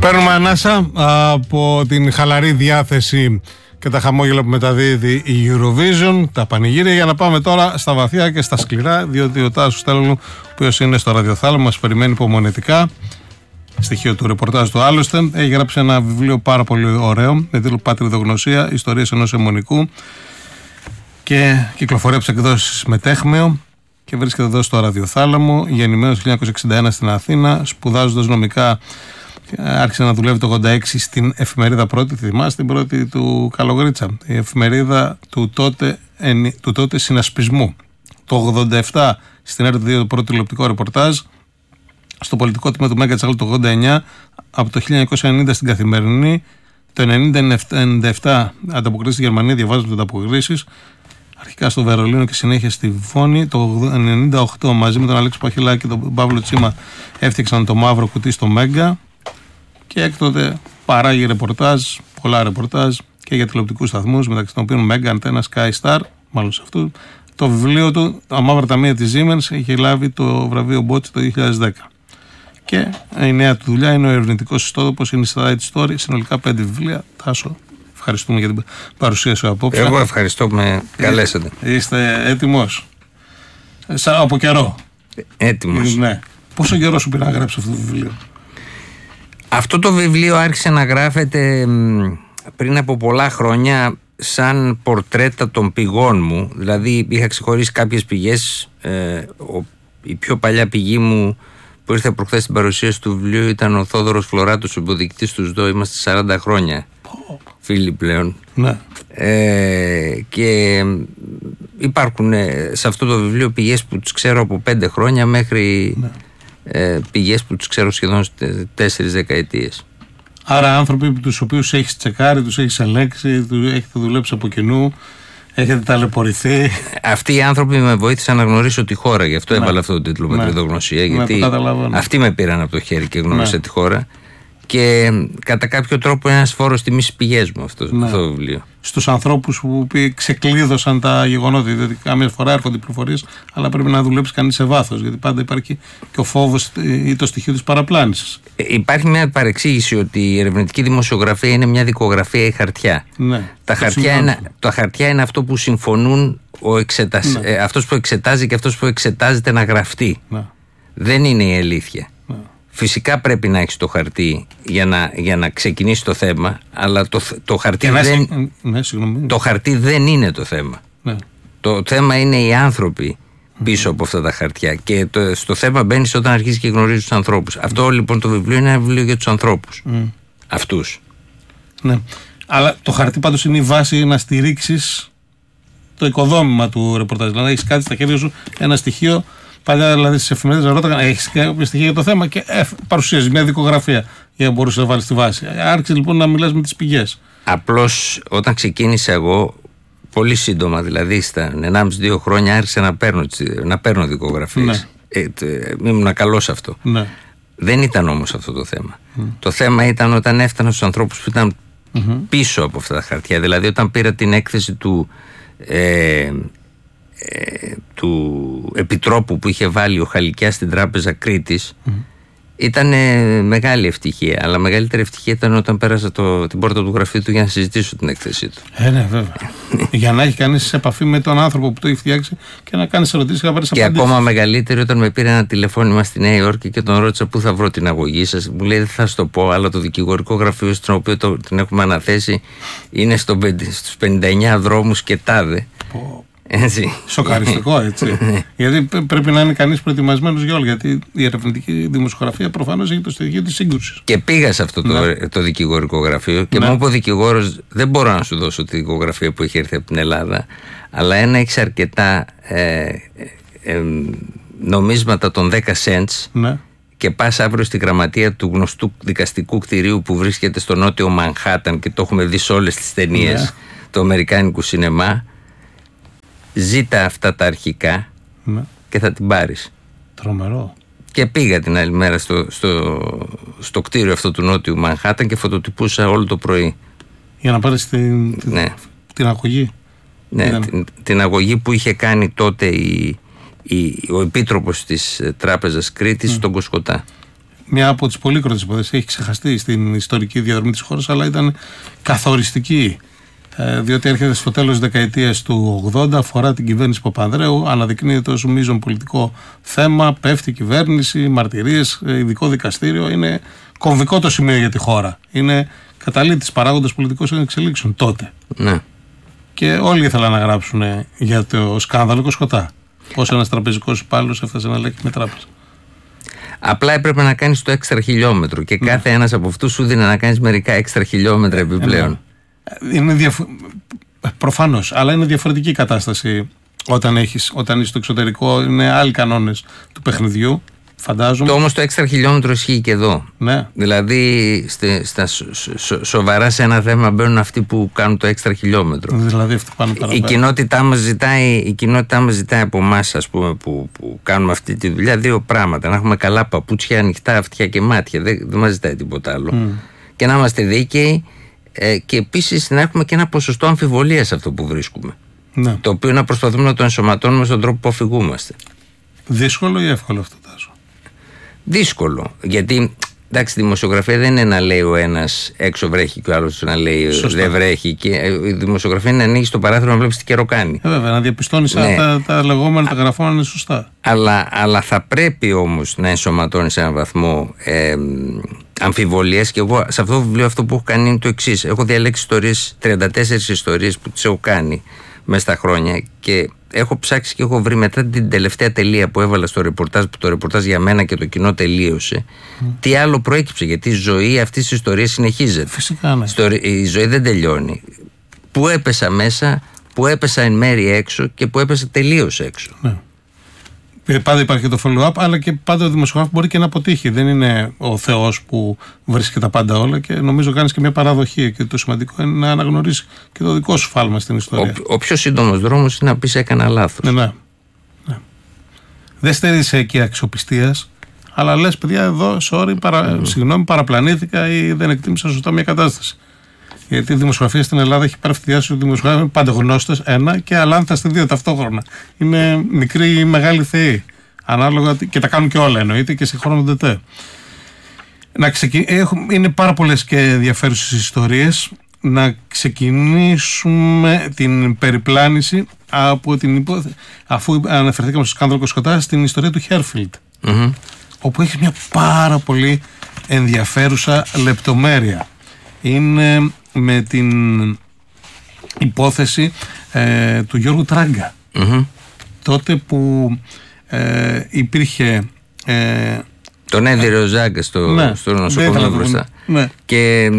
Παίρνουμε ανάσα από την χαλαρή διάθεση και τα χαμόγελα που μεταδίδει η Eurovision, τα πανηγύρια, για να πάμε τώρα στα βαθιά και στα σκληρά, διότι ο Τάσος Στέλνου, ο οποίος είναι στο ραδιοθάλαμο, μας περιμένει υπομονετικά. Στοιχείο του ρεπορτάζ του άλλωστε. Έχει γράψει ένα βιβλίο πάρα πολύ ωραίο με τίτλο Πατριδογνωσία, ιστορίες ενός αιμονικού, και κυκλοφορεί από τις εκδόσεις Μετέχμεο και βρίσκεται εδώ στο ραδιοθάλαμο. Γεννημένος το 1961 στην Αθήνα, σπουδάζοντας νομικά. Άρχισε να δουλεύει το 1986 στην εφημερίδα Πρώτη, θυμάστε, την Πρώτη του Καλογρίτσα, η εφημερίδα του τότε συνασπισμού. Το 1987 στην ΕΡΤ2 το πρώτο τηλεοπτικό ρεπορτάζ, στο πολιτικό τμήμα του Μέγκα Τσάλ το 1989, από το 1990 στην Καθημερινή, το 1997 ανταποκρίσεις στη Γερμανία, διαβάζοντας ανταποκρίσεις, αρχικά στο Βερολίνο και συνέχεια στη Βόνη. Το 1998 μαζί με τον Αλέξη Παχυλάκη και τον Παύλο Τσίμα έφτιαξαν το μαύρο κουτί στο Μέγκα. Και έκτοτε παράγει ρεπορτάζ, πολλά ρεπορτάζ και για τηλεοπτικούς σταθμούς, μεταξύ των οποίων Μέγκα, Αντένα, Sky Star, μάλλον σε αυτού. Το βιβλίο του, Τα Μαύρα Ταμεία της Siemens, είχε λάβει το βραβείο Μπότσι το 2010. Και η νέα του δουλειά είναι ο ερευνητικός ιστότοπος, είναι η Side Story, συνολικά 5 βιβλία. Τάσο, ευχαριστούμε για την παρουσία σου απόψε. Εγώ ευχαριστώ που με καλέσατε. Είστε έτοιμος? Από καιρό. Έτοιμος. Ναι. Πόσο καιρό σου πήρε να γράψει αυτό το βιβλίο? Αυτό το βιβλίο άρχισε να γράφεται πριν από πολλά χρόνια σαν πορτρέτα των πηγών μου. Δηλαδή είχα ξεχωρίσει κάποιες πηγές. Η πιο παλιά πηγή μου που ήρθε προχθές στην παρουσίαση του βιβλίου ήταν ο Θόδωρος Φλωράτος, ο υποδικτής του ΣΔΟ. Είμαστε 40 χρόνια φίλοι πλέον. Ναι. Και υπάρχουν σε αυτό το βιβλίο πηγές που τους ξέρω από 5 χρόνια μέχρι... Ναι. Πηγές που τους ξέρω σχεδόν 4 δεκαετίες. Άρα άνθρωποι τους οποίους έχεις τσεκάρει, τους έχεις ελέγξει, έχετε δουλέψει από κοινού, έχετε ταλαιπωρηθεί. Αυτοί οι άνθρωποι με βοήθησαν να γνωρίσω τη χώρα, γι' αυτό έβαλα αυτό το τίτλο Πατριδογνωσία, γιατί αυτοί με πήραν από το χέρι και γνώρισα τη χώρα. Και κατά κάποιο τρόπο είναι ένας φόρος τιμής στις πηγές μου αυτό το βιβλίο. Στους ανθρώπους που ξεκλείδωσαν τα γεγονότα, διότι κάμια φορά έρχονται οι πληροφορίες, αλλά πρέπει να δουλέψει κανείς σε βάθος, γιατί πάντα υπάρχει και ο φόβος ή το στοιχείο της παραπλάνησης. Υπάρχει μια παρεξήγηση ότι η ερευνητική δημοσιογραφία είναι μια δικογραφία ή χαρτιά. Ναι, τα χαρτιά είναι αυτό που συμφωνούν αυτός που εξετάζει και αυτός που εξετάζεται να γραφτεί. Ναι. Δεν είναι η αλήθεια. Ναι. Φυσικά πρέπει να έχεις το χαρτί για να ξεκινήσει το θέμα, αλλά το χαρτί δεν είναι το θέμα. Ναι. Το θέμα είναι οι άνθρωποι πίσω από αυτά τα χαρτιά. Και στο θέμα μπαίνεις όταν αρχίσεις και γνωρίζεις τους ανθρώπους. Αυτό λοιπόν το βιβλίο είναι ένα βιβλίο για τους ανθρώπους. Αυτούς. Ναι. Αλλά το χαρτί πάντως είναι η βάση να στηρίξεις το οικοδόμημα του ρεπορτάζ. Δηλαδή έχεις κάτι στα χέρια σου, ένα στοιχείο. Παλιά δηλαδή στις εφημερίδες ρώταγαν, έχεις κάποια στοιχεία για το θέμα, και παρουσίαζε μια δικογραφία για να μπορούσε να βάλει στη βάση. Άρχισε λοιπόν να μιλάς με τις πηγές. Απλώς όταν ξεκίνησα εγώ, πολύ σύντομα, δηλαδή στα 1,5-2 χρόνια, άρχισα να παίρνω δικογραφίες. Ναι. Ήμουν καλός σε αυτό. Ναι. Δεν ήταν όμως αυτό το θέμα. Το θέμα ήταν όταν έφτανα στους ανθρώπους που ήταν πίσω από αυτά τα χαρτιά. Δηλαδή όταν πήρα την έκθεση του επιτρόπου που είχε βάλει ο Χαλικιάς στην Τράπεζα Κρήτης, ήταν μεγάλη ευτυχία. Αλλά μεγαλύτερη ευτυχία ήταν όταν πέρασα την πόρτα του γραφείου του για να συζητήσω την έκθεσή του. Ναι, βέβαια. Για να έχει κανείς επαφή με τον άνθρωπο που το έχει φτιάξει και να κάνεις ερωτήσεις και να πάρεις απαντήσεις. Και ακόμα μεγαλύτερη όταν με πήρε ένα τηλεφώνημα στη Νέα Υόρκη και τον ρώτησα πού θα βρω την αγωγή σας. Μου λέει, δεν θα σου το πω, αλλά το δικηγορικό γραφείο στον οποίο την έχουμε αναθέσει είναι στους 59 δρόμους και τάδε. Έτσι. Σοκαριστικό, έτσι. Γιατί πρέπει να είναι κανείς προετοιμασμένος για όλα. Γιατί η ερευνητική δημοσιογραφία προφανώς έχει το στοιχείο της σύγκρουσης. Και πήγα σε αυτό το δικηγορικό γραφείο και μου είπε ο δικηγόρος, δεν μπορώ να σου δώσω τη δικογραφία που έχει έρθει από την Ελλάδα, αλλά έχεις αρκετά νομίσματα των 10 cents. Ναι. Και πας αύριο στη γραμματεία του γνωστού δικαστικού κτηρίου που βρίσκεται στο νότιο Μανχάταν και το έχουμε δει σε όλες τις ταινίες του αμερικάνικου σινεμά. Ζήτα αυτά τα αρχικά και θα την πάρεις. Τρομερό. Και πήγα την άλλη μέρα στο κτίριο αυτό του νότιου Μανχάταν και φωτοτυπούσα όλο το πρωί. Για να πάρεις την αγωγή. Ναι, την αγωγή που είχε κάνει τότε ο επίτροπος της Τράπεζας Κρήτης στον Κοσκοτά. μια από τις πολύκροτες υποθέσεις, έχει ξεχαστεί στην ιστορική διαδρομή της χώρας, αλλά ήταν καθοριστική. Διότι έρχεται στο τέλος της δεκαετίας του 80, αφορά την κυβέρνηση Παπανδρέου, αναδεικνύεται ως μείζον πολιτικό θέμα, πέφτει η κυβέρνηση, μαρτυρίες, ειδικό δικαστήριο. Είναι κομβικό το σημείο για τη χώρα. Είναι καταλήτης παράγοντας πολιτικών εξελίξεων τότε. Ναι. Και όλοι ήθελαν να γράψουν για το σκάνδαλο Κοσκοτά. Πώς ένας τραπεζικός υπάλληλος έφτασε να ελέγχει με τράπεζα. Απλά έπρεπε να κάνεις το έξτρα χιλιόμετρο και κάθε ένας από αυτούς σου δίνει να κάνεις μερικά έξτρα χιλιόμετρα επιπλέον. Είναι προφανώς, αλλά είναι διαφορετική κατάσταση όταν είσαι στο εξωτερικό, είναι άλλοι κανόνες του παιχνιδιού, φαντάζομαι. Όμως το έξτρα χιλιόμετρο ισχύει και εδώ. Ναι. Δηλαδή στα σοβαρά σε ένα θέμα μπαίνουν αυτοί που κάνουν το έξτρα χιλιόμετρο. Δηλαδή αυτοί που πάνε παραπέρα. Η κοινότητά μας ζητάει από εμάς, ας πούμε, που κάνουμε αυτή τη δουλειά, δύο πράγματα. Να έχουμε καλά παπούτσια, ανοιχτά αυτιά και μάτια. Δεν μας ζητάει τίποτα άλλο. Και να είμαστε δίκαιοι. Και επίσης να έχουμε και ένα ποσοστό αμφιβολίας σε αυτό που βρίσκουμε. Ναι. Το οποίο να προσπαθούμε να το ενσωματώνουμε στον τρόπο που αφηγούμαστε. Δύσκολο ή εύκολο αυτό, Τάσο? Δύσκολο. Γιατί εντάξει, η δημοσιογραφία δεν είναι να λέει ο ένας έξω βρέχει και ο άλλος να λέει δεν βρέχει. Και η δημοσιογραφία είναι να ανοίγει το παράθυρο να βλέπεις τι καιρό κάνει. Βέβαια, να διαπιστώνεις αν τα λεγόμενα, τα γραφόμενα είναι σωστά. Αλλά θα πρέπει όμως να ενσωματώνεις σε έναν βαθμό αμφιβολίες. Και εγώ σε αυτό το βιβλίο αυτό που έχω κάνει είναι το εξής. Έχω διαλέξει 34 ιστορίες που τις έχω κάνει μέσα στα χρόνια και έχω ψάξει και έχω βρει μετά την τελευταία τελεία που έβαλα στο ρεπορτάζ, που το ρεπορτάζ για μένα και το κοινό τελείωσε, τι άλλο προέκυψε, γιατί η ζωή αυτής της ιστορίας συνεχίζεται. Φυσικά, ναι. Η ζωή δεν τελειώνει. Που έπεσα μέσα, που έπεσα εν μέρη έξω και που έπεσα τελείως έξω. Ναι. Πάντα υπάρχει το follow-up, αλλά και πάντα ο δημοσιογράφος μπορεί και να αποτύχει. Δεν είναι ο Θεός που βρίσκει τα πάντα όλα και νομίζω κάνεις και μια παραδοχή. Και το σημαντικό είναι να αναγνωρίσεις και το δικό σου φάλμα στην ιστορία. Ο πιο σύντομος δρόμος είναι να πεις έκανα λάθος. Ναι. Δεν στέρισε εκεί αξιοπιστίας, αλλά λες παιδιά εδώ, συγγνώμη, παραπλανήθηκα ή δεν εκτίμησα σωστά μια κατάσταση. Γιατί η δημοσιογραφία στην Ελλάδα έχει πάρει αυτή τη διάσταση. Οι δημοσιογράφοι είναι παντογνώστες, ένα, και αλάνθαστοι, δύο ταυτόχρονα. Είναι μικροί ή μεγάλοι θεοί. Ανάλογα, και τα κάνουν και όλα εννοείται και συγχρόνονται τε. Είναι πάρα πολλές και ενδιαφέρουσες ιστορίες. Να ξεκινήσουμε την περιπλάνηση από την υπόθεση, αφού αναφερθήκαμε στο σκάνδαλο Κοσκοτά, στην ιστορία του Χέρφιλντ. Όπου έχει μια πάρα πολύ ενδιαφέρουσα λεπτομέρεια. Είναι με την υπόθεση του Γιώργου Τράγκα. Τότε που υπήρχε τον έδιρε ο Ζάγκα στο νοσοκομείο μπροστά. Ναι. Και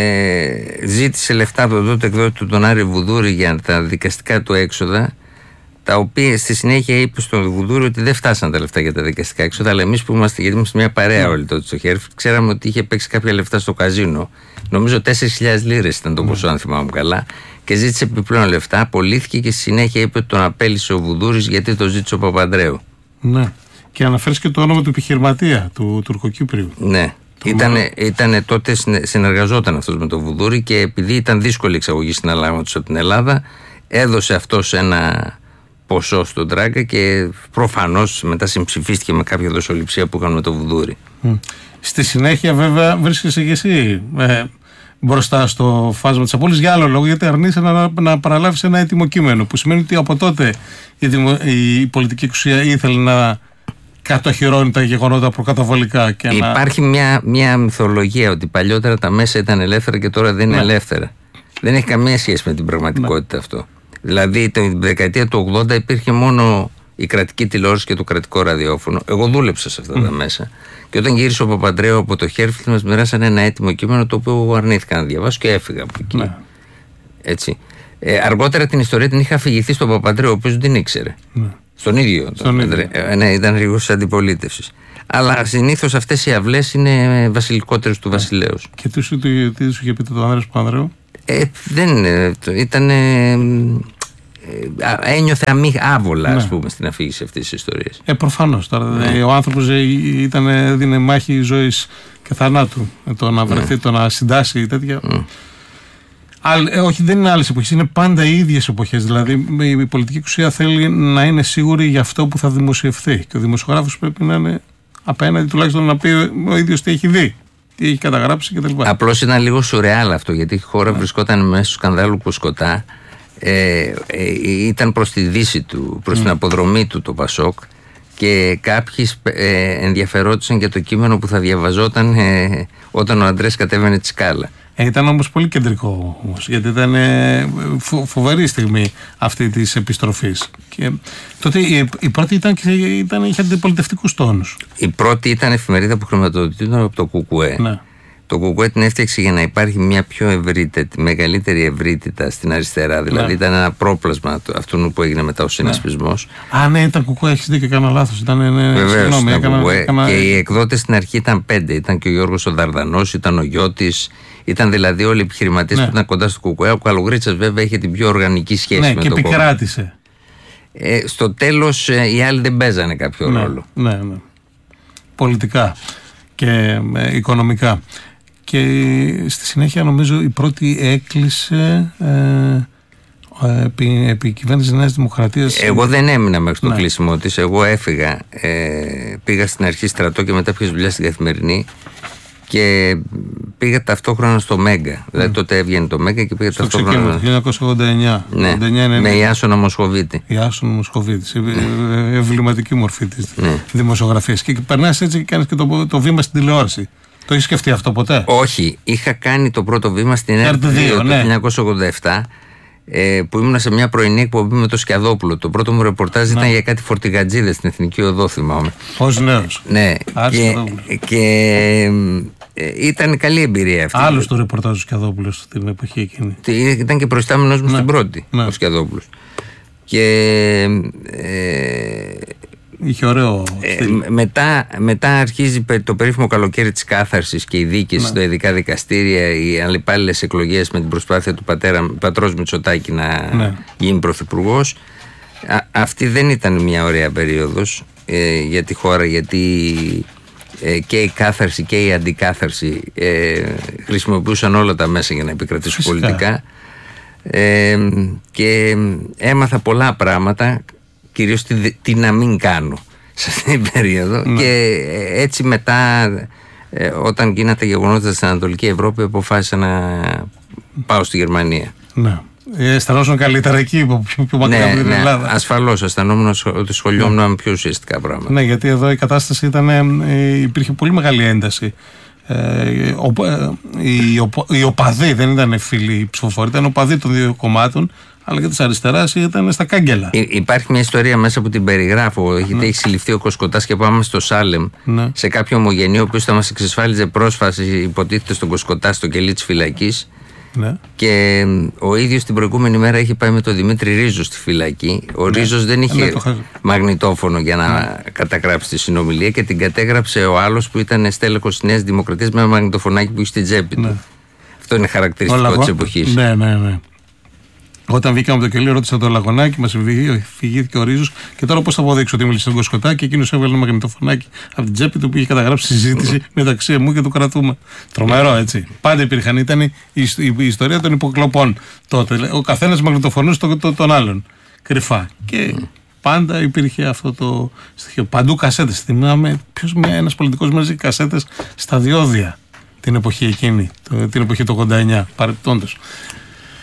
ζήτησε λεφτά από τον τότε εκδότη του τον Άρη Βουδούρη για τα δικαστικά του έξοδα, τα οποία στη συνέχεια είπε στον Βουδούρη ότι δεν φτάσαν τα λεφτά για τα δικαστικά έξοδα, αλλά εμείς που είμαστε, γιατί είμαστε μια παρέα όλοι τότε στο Χέρφιλντ, ξέραμε ότι είχε παίξει κάποια λεφτά στο καζίνο. Νομίζω 4.000 λίρες ήταν το ποσό, αν θυμάμαι καλά, και ζήτησε επιπλέον λεφτά. Απολύθηκε και στη συνέχεια είπε ότι τον απέλυσε ο Βουδούρης γιατί το ζήτησε ο Παπανδρέου. Ναι. Και αναφέρει και το όνομα του επιχειρηματία, του Τουρκοκύπριου. Ναι. Ήτανε τότε, συνεργαζόταν αυτός με τον Βουδούρη και επειδή ήταν δύσκολη η εξαγωγή συναλλάγματος από την Ελλάδα, έδωσε αυτός ένα ποσό στον Τράγκα και προφανώς μετά συμψηφίστηκε με κάποια δοσοληψία που είχαν με τον Βουδούρη. Στη συνέχεια, βέβαια, βρίσκεσαι και εσύ μπροστά στο φάσμα της απόλυτης για άλλο λόγο, γιατί αρνείσαι να παραλάβεις ένα έτοιμο κείμενο. Που σημαίνει ότι από τότε η πολιτική εξουσία ήθελε να κατοχυρώνει τα γεγονότα προκαταβολικά. Και υπάρχει μια μυθολογία ότι παλιότερα τα μέσα ήταν ελεύθερα και τώρα δεν είναι ελεύθερα. Δεν έχει καμία σχέση με την πραγματικότητα αυτό. Δηλαδή, την δεκαετία του 80 υπήρχε μόνο η κρατική τηλεόραση και το κρατικό ραδιόφωνο. Εγώ δούλεψα σε αυτά τα μέσα. Και όταν γύρισε ο Παπανδρέου από το Χέρφιλντ, μας μοιράσανε ένα έτοιμο κείμενο το οποίο εγώ αρνήθηκα να διαβάσω και έφυγα από εκεί. Ναι. Έτσι. Αργότερα την ιστορία την είχα αφηγηθεί στον Παπανδρέου, ο οποίος δεν την ήξερε. Ναι. Στον ίδιο. Ναι, ήταν ρηγός της αντιπολίτευσης. Αλλά συνήθως αυτές οι αυλές είναι βασιλικότερες του βασιλέως. Και τι σου είχε πει το Ανδρέας Παπανδρέου? Δεν ήταν. Ένιωθε άβολα, ας πούμε, στην αφήγηση αυτής της ιστορίας. Προφανώς. Ο άνθρωπος έδινε μάχη ζωής και θανάτου. Το να βρεθεί, το να συντάσει τέτοια. Όχι, δεν είναι άλλες εποχές, είναι πάντα οι ίδιες εποχές. Δηλαδή, η πολιτική εξουσία θέλει να είναι σίγουρη για αυτό που θα δημοσιευθεί. Και ο δημοσιογράφος πρέπει να είναι απέναντι τουλάχιστον να πει ο ίδιος τι έχει δει, τι έχει καταγράψει κτλ. Απλώς ήταν λίγο σουρεάλ αυτό, γιατί η χώρα βρισκόταν μέσα στο σκανδάλου Κοσκοτά. Ήταν προς τη δύση του, προς την αποδρομή του το Πασόκ, και κάποιοι ενδιαφερόντουσαν για το κείμενο που θα διαβαζόταν όταν ο Αντρέας κατέβαινε τη σκάλα. Ήταν όμως πολύ κεντρικό όμως, γιατί ήταν φοβερή στιγμή αυτή της επιστροφής. Και τότε η πρώτη είχε αντιπολιτευτικούς τόνους. Η πρώτη ήταν εφημερίδα που χρηματοδοτήταν από το ΚΚΕ. Ναι. Το ΚΚΕ την έφτιαξε για να υπάρχει μια πιο μεγαλύτερη ευρύτητα στην αριστερά. Δηλαδή ήταν ένα πρόπλασμα αυτού που έγινε μετά ο συνασπισμός. Ναι, ήταν ΚΚΕ, έχεις δίκιο, έκανα λάθος. Βεβαίως ήταν ΚΚΕ. Και οι εκδότες στην αρχή ήταν 5. Ήταν και ο Γιώργος ο Δαρδανός, ήταν ο Γιώτης. Ήταν δηλαδή όλοι οι επιχειρηματίες που ήταν κοντά στο ΚΚΕ. Ο Καλογρίτσας βέβαια είχε την πιο οργανική σχέση με το κόμμα. Και επικράτησε. Στο τέλος οι άλλοι δεν παίζανε κάποιο ρόλο. Ναι. Πολιτικά και οικονομικά. Και στη συνέχεια νομίζω η πρώτη έκλεισε επί κυβέρνηση Νέας Δημοκρατίας. Εγώ δεν έμεινα μέχρι το κλείσιμο της. Εγώ έφυγα. Πήγα στην αρχή στρατό και μετά πήγα δουλειά στην Καθημερινή. Και πήγα ταυτόχρονα στο Μέγκα. Δηλαδή τότε έβγαινε το Μέγκα και πήγα ταυτόχρονα. Το 1989. Ναι, με Ιάσονα Μοσχοβίτη. Ιάσονα Μοσχοβίτη. Εμβληματική μορφή της δημοσιογραφίας. Και περνάς έτσι και κάνεις και το βήμα στην τηλεόραση. Το έχεις σκεφτεί αυτό ποτέ? Όχι. Είχα κάνει το πρώτο βήμα στην ΕΡΤ2 το 1987. Που ήμουν σε μια πρωινή εκπομπή με το Σκιαδόπουλο. Το πρώτο μου ρεπορτάζ ήταν για κάτι φορτηγατζίδες στην Εθνική Οδό, θυμάμαι. Ως νέος. Ναι. Και ήταν καλή εμπειρία αυτή. Άλλος το ρεπορτάζ ο Σκιαδόπουλος την εποχή εκείνη. Ήταν και προϊστάμενος μου στην πρώτη, ο Σκιαδόπουλος. Και είχε ωραίο μετά αρχίζει το περίφημο καλοκαίρι της κάθαρσης και η δίκηση στα ειδικά δικαστήρια, οι αλληπάλληλες εκλογές με την προσπάθεια του πατρός Μητσοτάκη να γίνει πρωθυπουργός. Αυτή δεν ήταν μια ωραία περίοδος για τη χώρα, γιατί και η κάθαρση και η αντικάθαρση χρησιμοποιούσαν όλα τα μέσα για να επικρατήσουν πολιτικά. Και έμαθα πολλά πράγματα, κυρίως τι να μην κάνω σε αυτή την περίοδο. Και έτσι μετά, όταν γίνανε τα γεγονότα στην Ανατολική Ευρώπη, αποφάσισα να πάω στη Γερμανία. Ναι. Αισθανόσουν καλύτερα εκεί, πιο μακριά από την Ελλάδα. Ασφαλώς, αισθανόμουν ότι σχολιόμουν με πιο ουσιαστικά πράγματα. Ναι, γιατί εδώ η κατάσταση υπήρχε πολύ μεγάλη ένταση. Οι οπαδοί δεν ήταν φίλοι ψηφοφόροι, ήταν οπαδοί των δύο κομμάτων, αλλά και της αριστεράς ήταν στα κάγκελα. Υπάρχει μια ιστορία μέσα που την περιγράφω. Έχει συλληφθεί ο Κοσκοτάς και πάμε στο Σάλεμ, σε κάποιο ομογενή, ο οποίος θα μας εξασφάλιζε πρόσβαση, υποτίθεται, στον Κοσκοτά, στο κελί της φυλακής. Ναι. Και ο ίδιος την προηγούμενη μέρα είχε πάει με τον Δημήτρη Ρίζο στη φυλακή. Ο Ρίζος δεν είχε μαγνητόφωνο για να καταγράψει τη συνομιλία και την κατέγραψε ο άλλος που ήταν στέλεχος της Νέας Δημοκρατίας με ένα μαγνητοφωνάκι που είχε στην τσέπη του. Αυτό είναι χαρακτηριστικό της εποχής. Ναι. Όταν βγήκαμε από το κελί, ρώτησα το Λαγωνάκι, μας φυγήθηκε ο Ρίζος. Και τώρα πώς θα αποδείξω ότι μίλησε στον Κοσκοτά? Και εκείνος έβγαλε ένα μαγνητοφωνάκι από την τσέπη του που είχε καταγράψει συζήτηση μεταξύ μου και του κρατούμε. Τρομερό, έτσι. Πάντα υπήρχαν. Ήταν η ιστορία των υποκλοπών τότε. Ο καθένας μαγνητοφωνούσε τον άλλον. Κρυφά. Και πάντα υπήρχε αυτό το στοιχείο. Παντού κασέτες. Θυμάμαι ένας πολιτικός μας είχε κασέτες στα διόδια την εποχή εκείνη, την εποχή του 89. Παρεπτόντως.